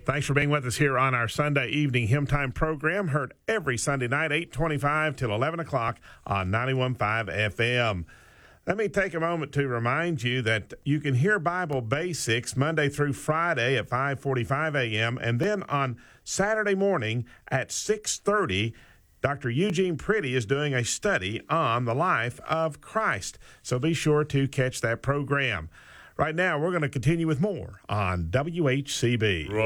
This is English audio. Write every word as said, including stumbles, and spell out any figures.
Thanks for being with us here on our Sunday evening Hymn Time program, heard every Sunday night, eight twenty-five till eleven o'clock on ninety-one point five F M. Let me take a moment to remind you that you can hear Bible Basics Monday through Friday at five forty-five a.m. and then on Saturday morning at six thirty, Doctor Eugene Pretty is doing a study on the life of Christ. So be sure to catch that program. Right now, we're going to continue with more on W H C B.